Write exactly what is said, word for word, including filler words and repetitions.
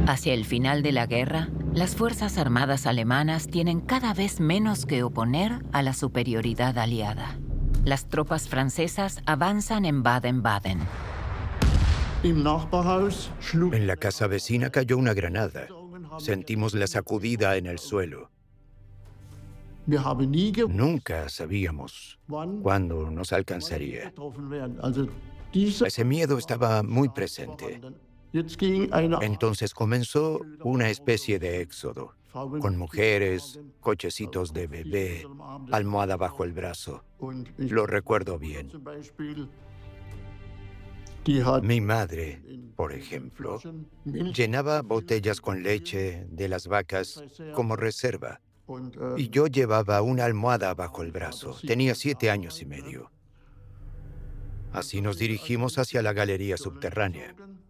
Hacia el final de la guerra, las fuerzas armadas alemanas tienen cada vez menos que oponer a la superioridad aliada. Las tropas francesas avanzan en Baden-Baden. En la casa vecina cayó una granada. Sentimos la sacudida en el suelo. Nunca sabíamos cuándo nos alcanzaría. Ese miedo estaba muy presente. Entonces comenzó una especie de éxodo, con mujeres, cochecitos de bebé, almohada bajo el brazo. Lo recuerdo bien. Mi madre, por ejemplo, llenaba botellas con leche de las vacas como reserva. Y yo llevaba una almohada bajo el brazo. Tenía siete años y medio. Así nos dirigimos hacia la galería subterránea.